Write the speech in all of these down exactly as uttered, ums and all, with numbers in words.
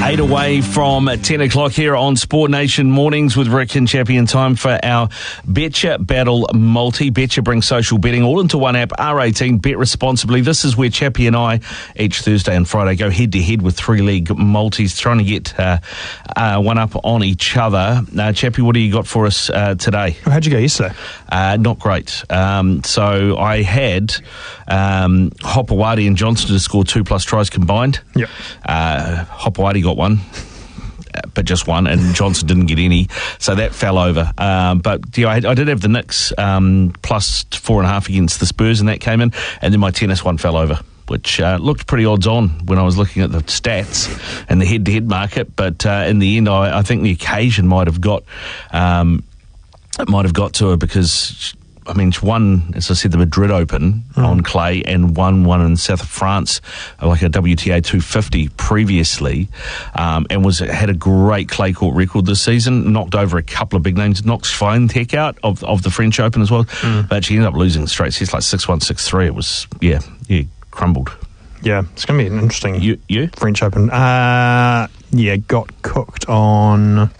Eight away from ten o'clock here on Sport Nation Mornings with Rick and Chappie, in time for our Betcha Battle Multi. Betcha brings social betting all into one app. R eighteen, bet responsibly. This is where Chappie and I each Thursday and Friday go head to head with three league multis, trying to get uh, uh, one up on each other. Uh, Chappie, what do you got for us uh, today? How'd you go yesterday? Uh, not great. Um, so I had um, Hopewadi and Johnson to score two plus tries combined. Yep. Uh, Hopewadi got one, but just one, and Johnson didn't get any, so that fell over. Um, but yeah, I, I did have the Knicks um, plus four and a half against the Spurs, and that came in, and then my tennis one fell over, which uh, looked pretty odds on when I was looking at the stats and the head-to-head market. But uh, in the end, I, I think the occasion might have got um, it might have got to her because, I mean, she won, as I said, the Madrid Open mm. on clay, and won one in south of France, like a W T A two fifty previously, um, and was had a great clay court record this season. Knocked over a couple of big names, knocked Swiatek out of of the French Open as well, mm. but she ended up losing straight sets, like six one, six three. It was yeah, yeah, crumbled. Yeah, it's going to be an interesting you, you? French Open. Uh, yeah, got cooked on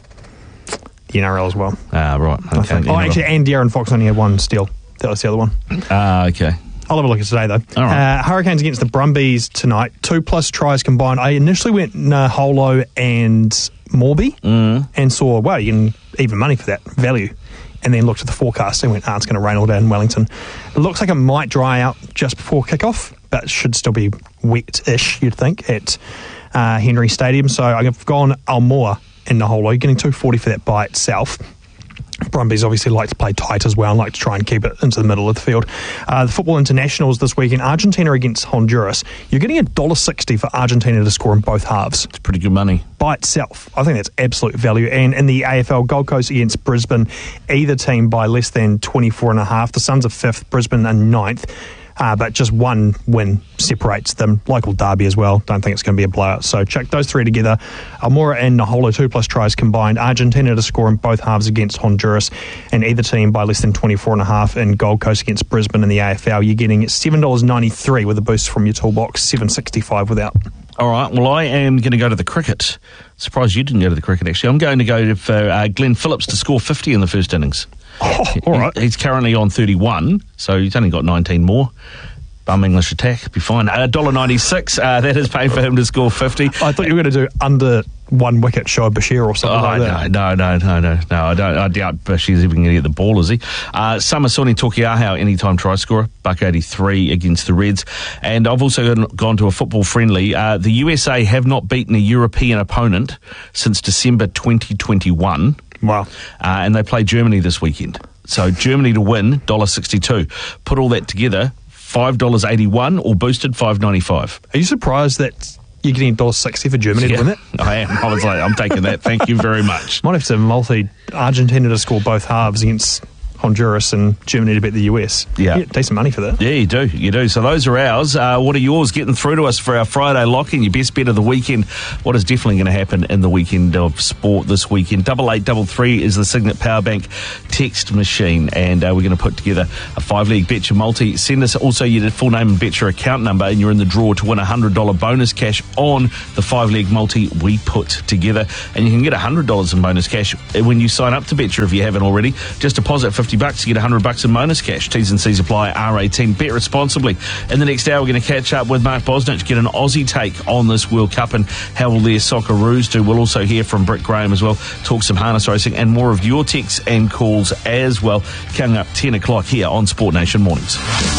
the N R L as well. Ah, right. Okay. Oh, actually, and De'Aaron Fox only had one steal. That was the other one. Ah, uh, okay. I'll have a look at today, though. All right. Uh, Hurricanes against the Brumbies tonight. Two plus tries combined. I initially went Naholo and Morby mm. and saw, wow, you can even money for that value. And then looked at the forecast and went, ah, it's going to rain all day in Wellington. It looks like it might dry out just before kickoff, but should still be wet-ish, you'd think, at uh, Henry Stadium. So I've gone Almoa and Naholo. You're getting two forty for that by itself. Brumbies obviously like to play tight as well and like to try and keep it into the middle of the field. Uh, the football internationals this weekend, Argentina against Honduras. You're getting one dollar sixty for Argentina to score in both halves. It's pretty good money. By itself. I think that's absolute value. And in the A F L, Gold Coast against Brisbane, either team by less than twenty-four and a half. The Suns are fifth, Brisbane are ninth. Uh, but just one win separates them. Local derby as well. Don't think it's going to be a blowout. So check those three together. Almora and Naholo, two plus tries combined. Argentina to score in both halves against Honduras, and either team by less than twenty-four and a half. In Gold Coast against Brisbane in the A F L, you're getting seven dollars ninety-three with a boost from your toolbox, seven dollars sixty-five without. All right, well, I am going to go to the cricket. Surprised you didn't go to the cricket, actually. I'm going to go for uh, Glenn Phillips to score fifty in the first innings. Oh, all right. He, he's currently on thirty-one, so he's only got nineteen more. Bum English attack, be fine. Uh, one dollar ninety-six, uh, that is paid for him to score fifty. I thought you were going to do under one wicket Shoaib Bashir or something oh, like that. No, no, no, no, no. I don't. I doubt Bashir's even going to get the ball, is he? Uh, Samasoni Tokiahau, anytime try scorer, buck eighty-three against the Reds. And I've also gone to a football friendly. Uh, the U S A have not beaten a European opponent since December twenty twenty-one. Wow. Uh, and they play Germany this weekend. So Germany to win, one dollar sixty-two. Put all that together, five dollars eighty-one, or boosted, five dollars ninety-five. Are you surprised that you're getting one dollar sixty for Germany yeah, to win it? I am. I was like, I'm taking that. Thank you very much. Might have to multi Argentina to score both halves against Honduras and Germany to beat the U S. Yeah. You get decent money for that. Yeah, you do. You do. So those are ours. Uh, what are yours? Getting through to us for our Friday lock-in, your best bet of the weekend. What is definitely going to happen in the weekend of sport this weekend? Double eight double three is the Signet Powerbank text machine, and uh, we're going to put together a five-league Betcha multi. Send us also your full name and Betcha account number, and you're in the draw to win a one hundred dollars bonus cash on the five-league multi we put together. And you can get one hundred dollars in bonus cash when you sign up to Betcha if you haven't already. Just deposit fifty bucks to get one hundred bucks in bonus cash. T's and C's apply. R eighteen. Bet responsibly. In the next hour, we're going to catch up with Mark Bosnich, get an Aussie take on this World Cup and how will their Socceroos do. We'll also hear from Britt Graham as well, talk some harness racing and more of your texts and calls as well. Coming up ten o'clock here on Sport Nation Mornings.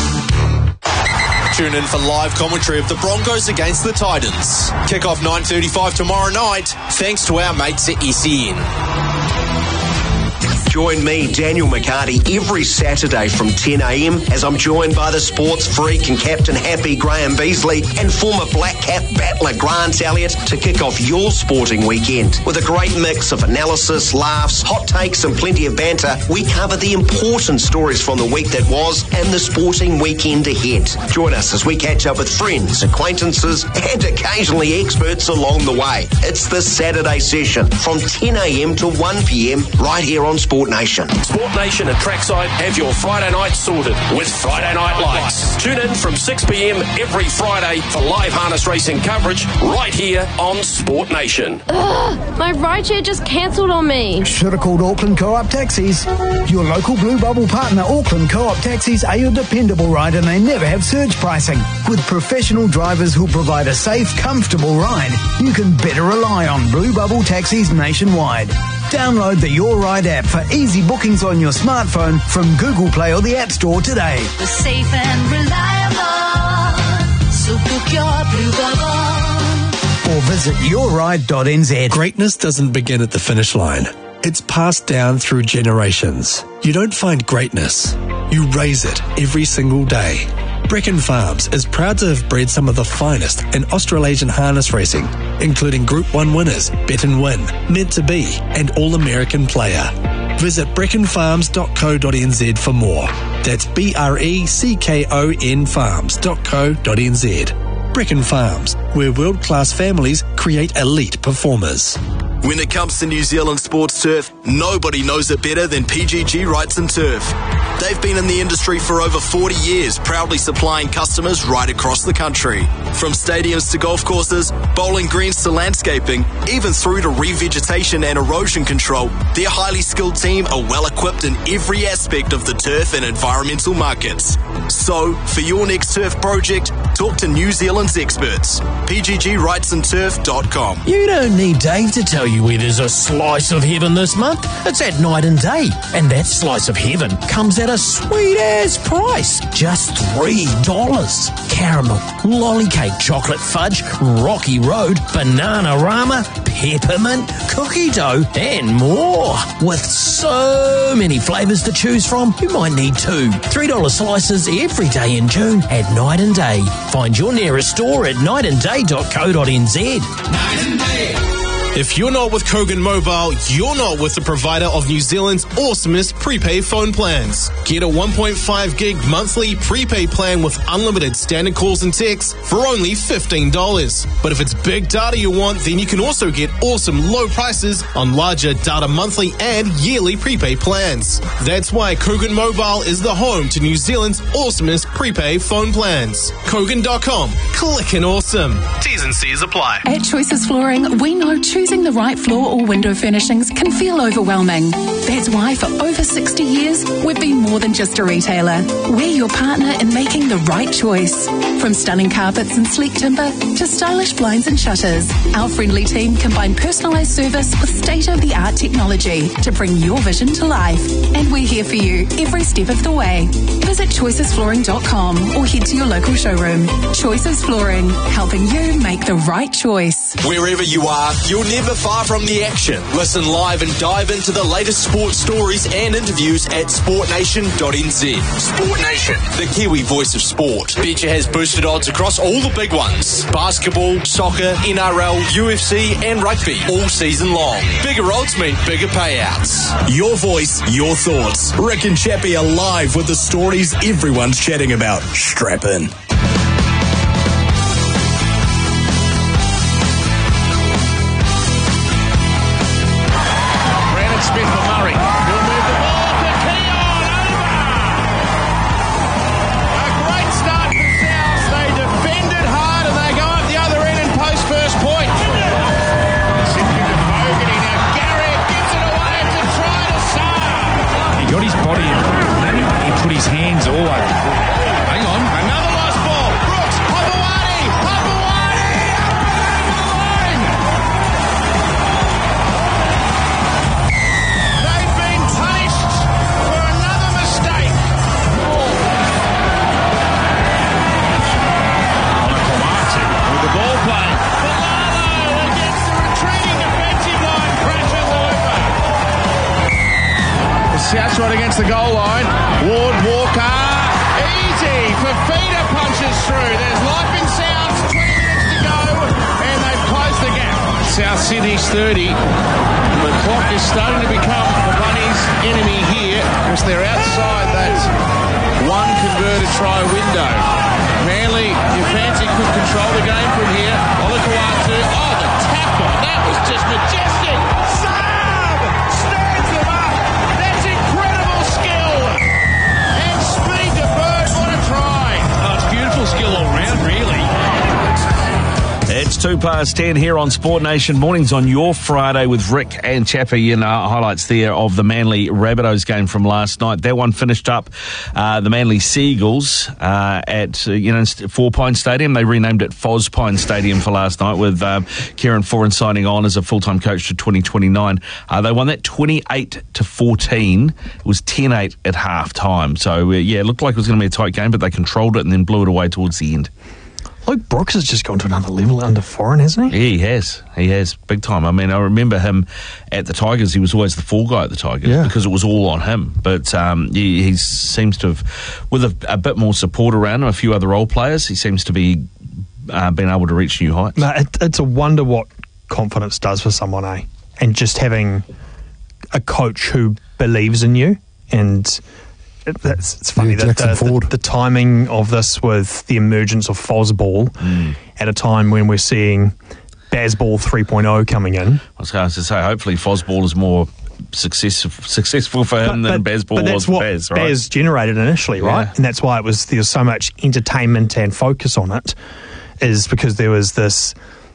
Tune in for live commentary of the Broncos against the Titans. Kick-off nine thirty-five tomorrow night, thanks to our mates at S E N. Join me, Daniel McCarty, every Saturday from ten a.m. as I'm joined by the sports freak and captain happy Graham Beasley and former Black Cap battler Grant Elliott to kick off your sporting weekend. With a great mix of analysis, laughs, hot takes and plenty of banter, we cover the important stories from the week that was and the sporting weekend ahead. Join us as we catch up with friends, acquaintances and occasionally experts along the way. It's the Saturday session from ten a.m. to one p.m. right here on Sport Sport Nation. Sport Nation and Trackside have your Friday night sorted with Friday Night Lights. Tune in from six p.m. every Friday for live harness racing coverage right here on Sport Nation. Ugh, my rideshare just cancelled on me. Should have called Auckland Co-op Taxis. Your local Blue Bubble partner, Auckland Co-op Taxis, are your dependable ride and they never have surge pricing. With professional drivers who provide a safe, comfortable ride, you can better rely on Blue Bubble Taxis nationwide. Download the Your Ride app for easy bookings on your smartphone from Google Play or the App Store today. We're safe and reliable, so book your Blue Bubble. Or visit your ride dot n z. Greatness doesn't begin at the finish line. It's passed down through generations. You don't find greatness. You raise it every single day. Brecon Farms is proud to have bred some of the finest in Australasian harness racing, including Group one winners, Bet and Win, Meant to Be, and All-American Player. Visit brecon farms dot co dot n z for more. That's B R E C K O N farms dot co dot n z. Brecon Farms, where world-class families create elite performers. When it comes to New Zealand sports turf, nobody knows it better than P G G Wrights and Turf. They've been in the industry for over forty years, proudly supplying customers right across the country. From stadiums to golf courses, bowling greens to landscaping, even through to revegetation and erosion control, their highly skilled team are well equipped in every aspect of the turf and environmental markets. So, for your next turf project, talk to New Zealand's experts. P G G Wrights and Turf dot com. You don't need Dave to tell you where there's a slice of heaven this month. It's at Night and Day, and that slice of heaven comes at a sweet-ass price. Just three dollars. Caramel, lolly cake, chocolate fudge, Rocky Road, Banana-Rama, peppermint, cookie dough, and more. With so many flavours to choose from, you might need two. three dollar slices every day in June at Night and Day. Find your nearest store at night and day dot co dot n z. Night and Day. If you're not with Kogan Mobile, you're not with the provider of New Zealand's awesomest prepaid phone plans. Get a one point five gig monthly prepaid plan with unlimited standard calls and texts for only fifteen dollars. But if it's big data you want, then you can also get awesome low prices on larger data monthly and yearly prepaid plans. That's why Kogan Mobile is the home to New Zealand's awesomest prepaid phone plans. Kogan dot com. Clickin' awesome. T's and C's apply. At Choices Flooring, we know choosing the right floor or window furnishings can feel overwhelming. That's why for over sixty years, we've been more than just a retailer. We're your partner in making the right choice. From stunning carpets and sleek timber to stylish blinds and shutters, our friendly team combine personalised service with state-of-the-art technology to bring your vision to life. And we're here for you every step of the way. Visit choices flooring dot com or head to your local showroom. Choices Flooring, helping you make the right choice. Wherever you are, you're never far from the action. Listen live and dive into the latest sports stories and interviews at sport nation dot n z. Sport Nation, the Kiwi voice of sport. Betcha has boosted odds across all the big ones. Basketball, soccer, N R L, U F C and rugby all season long. Bigger odds mean bigger payouts. Your voice, your thoughts. Rick and Chappie are live with the stories everyone's chatting about. Strap in. Right against the goal line. Ward Walker. Easy. Fafita punches through. There's life in South. twenty minutes to go. And they've closed the gap. South Sydney's thirty. The clock is starting to become the Bunnies' enemy here because they're outside that one converted try window. Manly, you fancy, could control the game from here. Olakau'atu. Oh, the tackle. That was just majestic. Saab stands them up. That's Two past ten here on Sport Nation. Mornings on your Friday with Rick and Chappie, and uh, highlights there of the Manly Rabbitohs game from last night. That one finished up uh, the Manly Seagulls uh, at uh, you know Four Pine Stadium. They renamed it Foz Pine Stadium for last night, with um, Kieran Foran signing on as a full-time coach to twenty twenty-nine. Uh, they won that twenty-eight to fourteen. It was ten eight at half time. So uh, yeah, it looked like it was going to be a tight game, but they controlled it and then blew it away towards the end. Luke Brooks has just gone to another level under Foran, hasn't he? Yeah, he has. He has, big time. I mean, I remember him at the Tigers. He was always the fall guy at the Tigers yeah. because it was all on him. But um, he, he seems to have, with a, a bit more support around him, a few other role players, he seems to be uh, being able to reach new heights. No, it, it's a wonder what confidence does for someone, eh? And just having a coach who believes in you. And it, it's, it's funny yeah, that the, the, the timing of this with the emergence of Fozball mm. at a time when we're seeing Bazball three point oh coming in. I was going to say, hopefully Fozball is more success, successful for him but, than but, Bazball but that's was for what Baz, right? Baz generated initially, right? Yeah. And that's why it was there was so much entertainment and focus on it, is because there was this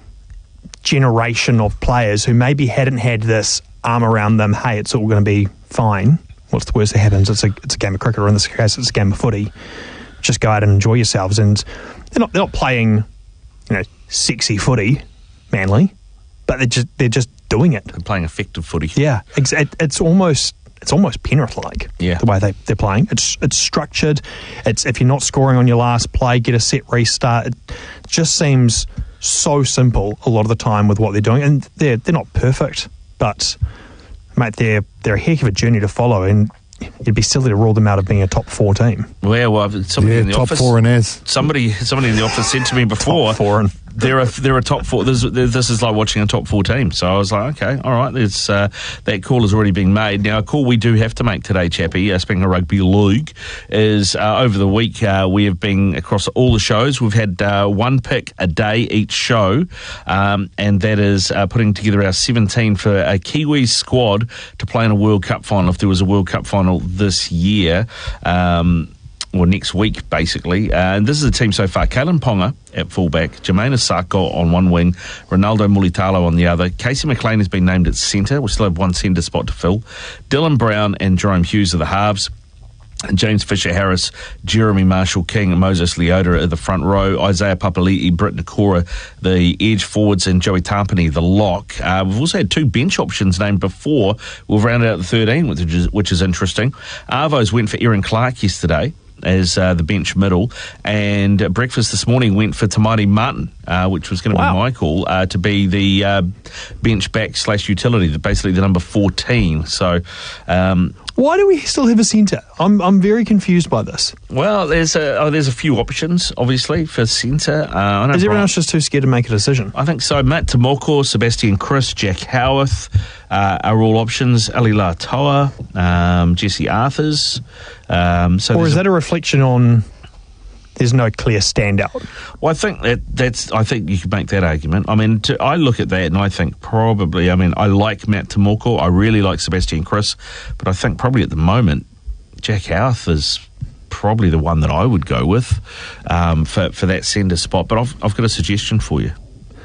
generation of players who maybe hadn't had this arm around them, hey, it's all going to be fine. What's the worst that happens? It's a it's a game of cricket, or in this case, it's a game of footy. Just go out and enjoy yourselves. And they're not they're not playing, you know, sexy footy, Manly, but they're just they're just doing it. They're playing effective footy. Yeah, it's it, it's almost it's almost Penrith-like. Yeah. The way they they're playing. It's it's structured. It's if you're not scoring on your last play, get a set restart. It just seems so simple a lot of the time with what they're doing, and they're they're not perfect, but mate, they're they're a heck of a journey to follow, and it'd be silly to rule them out of being a top four team. Well, well somebody yeah, in the top office, four and as somebody somebody in the office said to me before, top four and they're a they're a top four. This, this is like watching a top four team. So I was like, okay, all right. There's uh, that call has already been made. Now, a call we do have to make today, Chappie, uh, speaking of rugby league, is uh, over the week uh, we have been across all the shows. We've had uh, one pick a day each show, um, and that is uh, putting together our seventeen for a Kiwis squad to play in a World Cup final. If there was a World Cup final this year. Um, or next week, basically. Uh, and this is the team so far. Kalen Ponga at fullback, Jermaine Asako on one wing, Ronaldo Mulitalo on the other. Casey McLean has been named at centre. We still have one centre spot to fill. Dylan Brown and Jerome Hughes are the halves. And James Fisher-Harris, Jeremy Marshall-King and Moses Leota at the front row. Isaiah Papali'i, Britt Nakora, the edge forwards, and Joey Tarpany, the lock. Uh, we've also had two bench options named before. We've rounded out the thirteen, which is, which is interesting. Arvos went for Aaron Clark yesterday as uh, the bench middle, and uh, breakfast this morning went for Tamati Martin, uh, which was going to wow. be my call, uh, to be the uh, bench back slash utility, basically the number fourteen. So, um, why do we still have a centre? I'm I'm very confused by this. Well, there's a oh, there's a few options, obviously, for centre. Uh, I know Is everyone Brian, else just too scared to make a decision? I think so. Matt Tomoko, Sebastian Chris, Jack Howarth uh, are all options. Ali Latoa, um, Jesse Arthurs. Um, so or is that a, a reflection on there's no clear standout? Well, I think that that's. I think you could make that argument. I mean, to, I look at that and I think probably. I mean, I like Matt Tomoko. I really like Sebastian Chris, but I think probably at the moment, Jack Howarth is probably the one that I would go with um, for for that centre spot. But I've I've got a suggestion for you.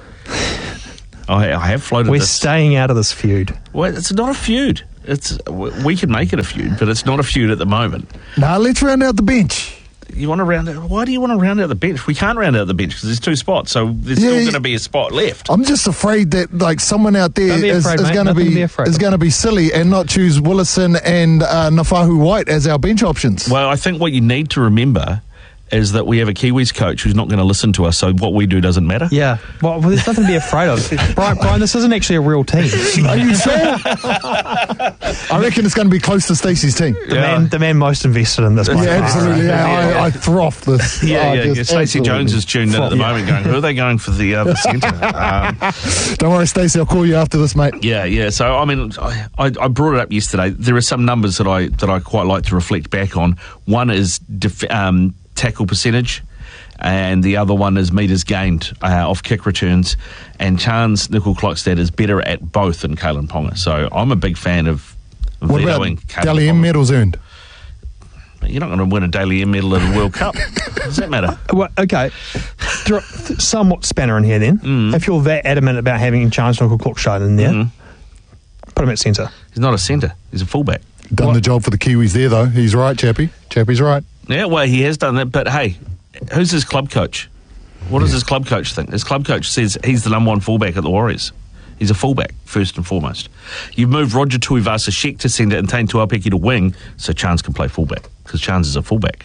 I, I have floated. We're this. staying out of this feud. Well, it's not a feud. It's we can make it a feud, but it's not a feud at the moment. Now let's round out the bench. You want to round out? Why do you want to round out the bench? We can't round out the bench because there's two spots, so there's yeah, still going to be a spot left. I'm just afraid that like someone out there is, afraid, is going to be, be is going to be silly and not choose Willison and uh, Nafahu White as our bench options. Well, I think what you need to remember is that we have a Kiwis coach who's not going to listen to us, so what we do doesn't matter. Yeah. Well, there's nothing to be afraid of. Brian, Brian, this isn't actually a real team. Are you sure? I reckon it's going to be close to Stacey's team. The, yeah. man, the man most invested in this. Yeah, absolutely. Yeah, yeah. I, I froth this. Yeah, oh, yeah. Stacey Jones is tuned in at the yeah. moment going, who are they going for the other centre? Um, Don't worry, Stacey, I'll call you after this, mate. Yeah, yeah. So, I mean, I, I brought it up yesterday. There are some numbers that I that I quite like to reflect back on. One is def- um, tackle percentage, and the other one is metres gained uh, off kick returns. And Chance Nickel-Klokstad is better at both than Kalen Ponga. So I'm a big fan of what vetoing about Kalen Dally M Ponga. medals earned? You're not going to win a Daily M medal in the World Cup. Does that matter? Well, okay. Throw somewhat spanner in here then. Mm. If you're that adamant about having Chancellor Klokstad in there, Mm. put him at centre. He's not a centre. He's a fullback. Done What? the job for the Kiwis there, though. He's right, Chappie. Chappie's right. Yeah, well, he has done that. But hey, who's his club coach? What does his club coach think? His club coach says he's the number one fullback at the Warriors. He's a fullback, first and foremost. You've moved Roger Tuivasa-Sheck to centre and Tane Tuapeki to wing, so Chance can play fullback, because Chance is a fullback.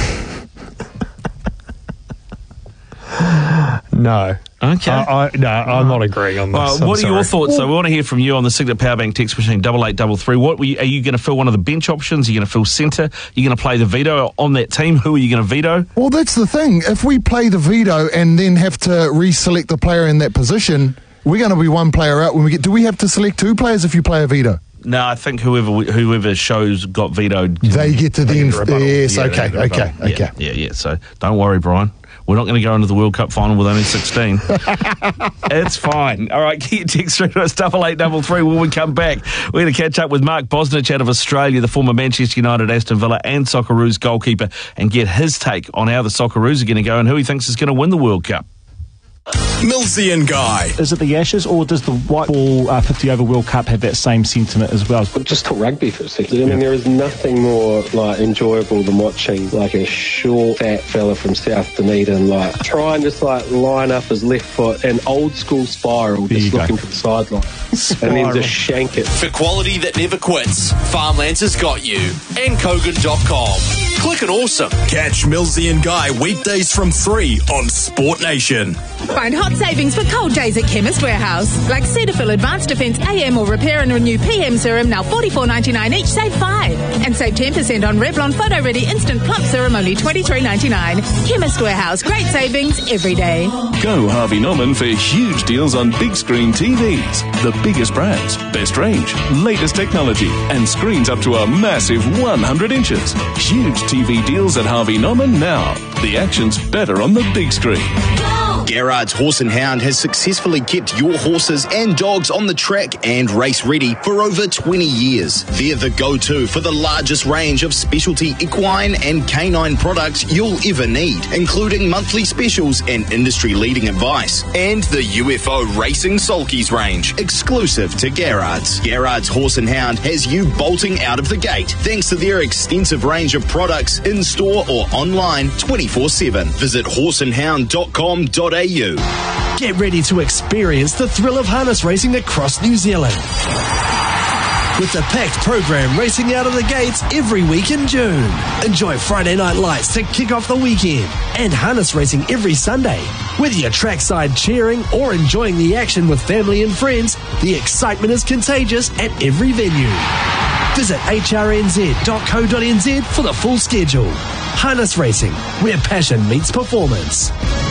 No. Okay. I, I, no, I'm not agreeing on this. Well, I'm what are sorry. your thoughts, though? We want to hear from you on the Signet Powerbank text machine, double eight double three. What were you, are you going to fill one of the bench options? Are you going to fill centre? Are you going to play the veto on that team? Who are you going to veto? Well, that's the thing. If we play the veto and then have to reselect the player in that position, we're going to be one player out when we get. Do we have to select two players if you play a veto? No, I think whoever whoever shows got vetoed, They get to then. get a rebuttal. Yes, Yeah, okay, they get a okay, rebuttal. okay. Yeah, yeah, yeah. So don't worry, Brian. We're not going to go into the World Cup final with only sixteen. It's fine. All right, get your text through to us, double eight double three. When we come back, we're going to catch up with Mark Bosnich out of Australia, the former Manchester United, Aston Villa and Socceroos goalkeeper, and get his take on how the Socceroos are going to go and who he thinks is going to win the World Cup. Millsy and Guy. Is it the Ashes, or does the White Ball uh, fifty over World Cup have that same sentiment as well? Well, just talk rugby for a second. I mean, there is nothing more like enjoyable than watching like a short, fat fella from South Dunedin like try and just like line up his left foot and old school spiral, There just you looking go. to the sideline, and then just shank it. For quality that never quits, Farmlands has got you. And Kogan dot com. Click and awesome. Catch Millsy and Guy weekdays from three on Sport Nation. Find hot savings for cold days at Chemist Warehouse. Like Cetaphil Advanced Defense A M or Repair and Renew P M Serum, now forty-four ninety-nine each, save five. And save ten percent on Revlon Photo Ready Instant Plump Serum, only twenty-three ninety-nine. Chemist Warehouse, great savings every day. Go Harvey Norman for huge deals on big screen T Vs. The biggest brands, best range, latest technology, and screens up to a massive one hundred inches. Huge T V deals at Harvey Norman now. The action's better on the big screen. Garrard's Horse and Hound has successfully kept your horses and dogs on the track and race ready for over twenty years. They're the go-to for the largest range of specialty equine and canine products you'll ever need, including monthly specials and industry-leading advice. And the U F O Racing Sulkies range, exclusive to Garrard's. Garrard's Horse and Hound has you bolting out of the gate thanks to their extensive range of products in-store or online twenty-four seven. Visit horse and hound dot com dot a u. Get ready to experience the thrill of harness racing across New Zealand. With the packed program racing out of the gates every week in June. Enjoy Friday Night Lights to kick off the weekend and harness racing every Sunday. Whether you're trackside cheering or enjoying the action with family and friends, the excitement is contagious at every venue. Visit h r n z dot co dot n z for the full schedule. Harness racing, where passion meets performance.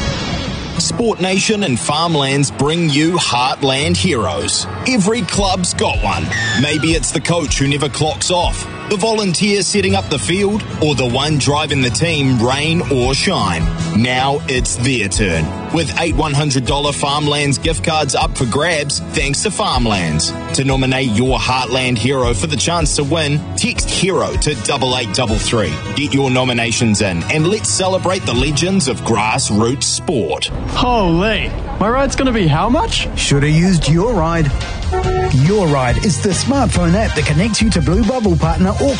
Sport Nation and Farmlands bring you Heartland Heroes. Every club's got one. Maybe it's the coach who never clocks off, the volunteer setting up the field, or the one driving the team rain or shine. Now it's their turn. With eight one hundred dollars Farmlands gift cards up for grabs thanks to Farmlands. To nominate your Heartland hero for the chance to win, text HERO to double eight double three. Get your nominations in and let's celebrate the legends of grassroots sport. Holy, my ride's going to be how much? Should have used Your Ride. Your Ride is the smartphone app that connects you to Blue Bubble partner Auckland